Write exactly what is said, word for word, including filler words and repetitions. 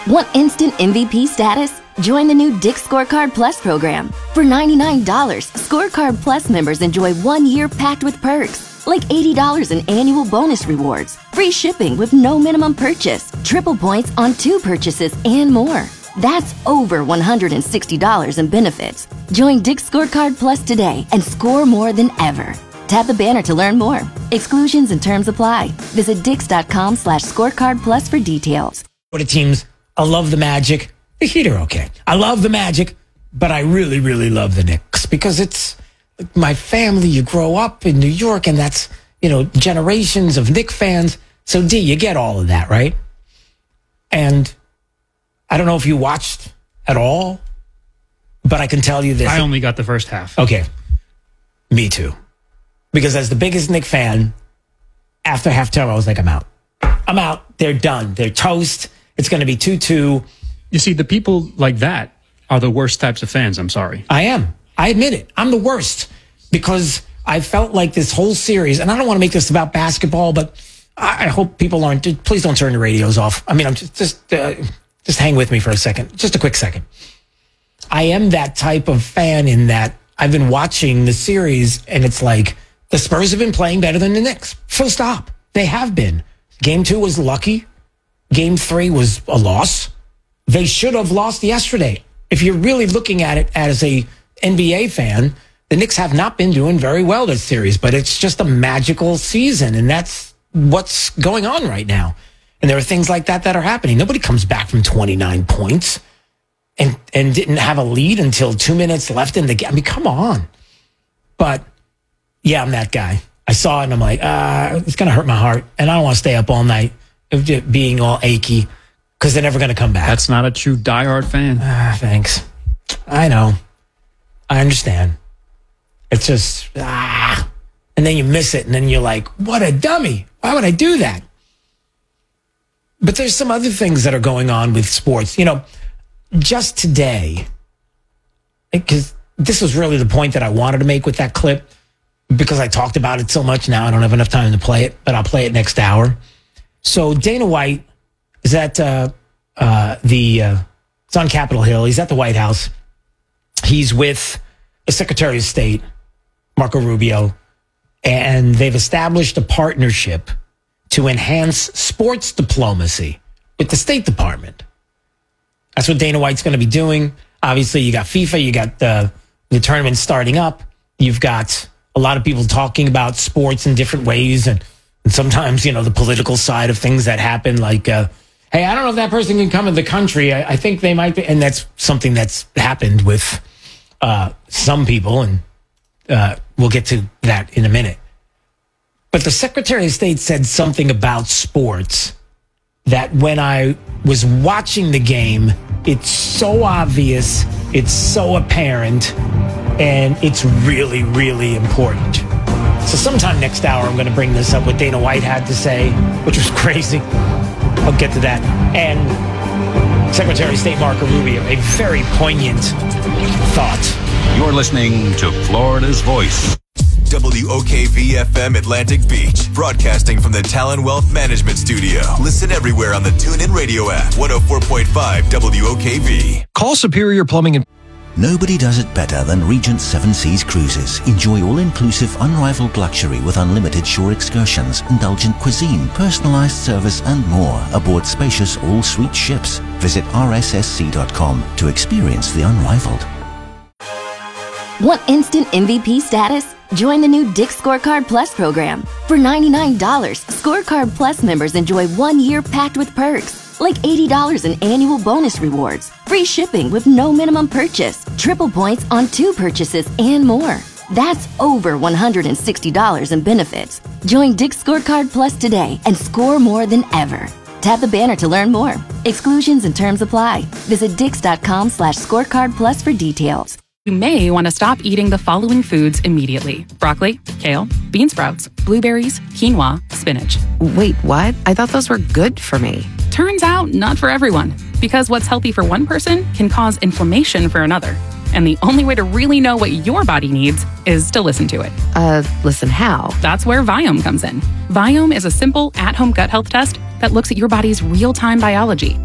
Want instant M V P status? Join the new Dick's Scorecard Plus program. For ninety-nine dollars, Scorecard Plus members enjoy one year packed with perks, like eighty dollars in annual bonus rewards, free shipping with no minimum purchase, triple points on two purchases, and more. That's over one hundred sixty dollars in benefits. Join Dick's Scorecard Plus today and score more than ever. Tap the banner to learn more. Exclusions and terms apply. Visit dix.com slash scorecard plus for details. What it teams, I love the Magic. The Heat are okay. I love the Magic, but I really, really love the Knicks because it's my family. You grow up in New York, and that's, you know, generations of Knicks fans. So, D, you get all of that, right? And I don't know if you watched at all, but I can tell you this. I only got the first half. Okay. Me too. Because as the biggest Knicks fan, after halftime, I was like, I'm out. I'm out. They're done. They're toast. It's going to be two two. You see, the people like that are the worst types of fans. I'm sorry. I am. I admit it. I'm the worst because I felt like this whole series, and I don't want to make this about basketball, but I, I hope people aren't. Please don't turn the radios off. I mean, I'm just just, uh, just hang with me for a second. Just a quick second. I am that type of fan in that I've been watching the series, and it's like the Spurs have been playing better than the Knicks. Full stop. They have been. Game two was lucky. Game three was a loss. They should have lost yesterday. If you're really looking at it as a N B A fan, the Knicks have not been doing very well this series, but it's just a magical season, and that's what's going on right now. And there are things like that that are happening. Nobody comes back from twenty-nine points and, and didn't have a lead until two minutes left in the game. I mean, come on. But, yeah, I'm that guy. I saw it, and I'm like, ah, it's going to hurt my heart, and I don't want to stay up all night of it being all achy. Because they're never going to come back. That's not a true diehard fan. Ah, thanks. I know. I understand. It's just, ah. And then you miss it, and then you're like, what a dummy. Why would I do that? But there's some other things that are going on with sports. You know, just today, because this was really the point that I wanted to make with that clip, because I talked about it so much now, I don't have enough time to play it, but I'll play it next hour. So Dana White is at uh, uh, the, uh, it's on Capitol Hill. He's at the White House. He's with the Secretary of State, Marco Rubio, and they've established a partnership to enhance sports diplomacy with the State Department. That's what Dana White's going to be doing. Obviously, you got FIFA, you got the, the tournament starting up. You've got a lot of people talking about sports in different ways, and, and sometimes, you know, the political side of things that happen, like, uh, hey, I don't know if that person can come in the country. I, I think they might be. And that's something that's happened with uh, some people, and uh, we'll get to that in a minute. But the Secretary of State said something about sports that when I was watching the game, it's so obvious, it's so apparent, and it's really, really important. So sometime next hour, I'm going to bring this up, what Dana White had to say, which was crazy. I'll get to that. And Secretary of State Marco Rubio, a very poignant thought. You're listening to Florida's Voice. W O K V F M Atlantic Beach, broadcasting from the Talon Wealth Management Studio. Listen everywhere on the TuneIn Radio app. one oh four point five W O K V. Call Superior Plumbing and... Nobody does it better than Regent Seven Seas Cruises. Enjoy all-inclusive, unrivaled luxury with unlimited shore excursions, indulgent cuisine, personalized service, and more aboard spacious all-suite ships. Visit r s s c dot com to experience the unrivaled. Want instant M V P status? Join the new Dick's Scorecard Plus program. For ninety-nine dollars, Scorecard Plus members enjoy one year packed with perks, like eighty dollars in annual bonus rewards, free shipping with no minimum purchase, triple points on two purchases, and more. That's over one hundred sixty dollars in benefits. Join Dick's Scorecard Plus today and score more than ever. Tap the banner to learn more. Exclusions and terms apply. Visit dix.com slash scorecard plus for details. You may want to stop eating the following foods immediately. Broccoli, kale, bean sprouts, blueberries, quinoa, spinach. Wait, what? I thought those were good for me. Turns out, not for everyone. Because what's healthy for one person can cause inflammation for another. And the only way to really know what your body needs is to listen to it. Uh, listen how? That's where Viome comes in. Viome is a simple, at-home gut health test that looks at your body's real-time biology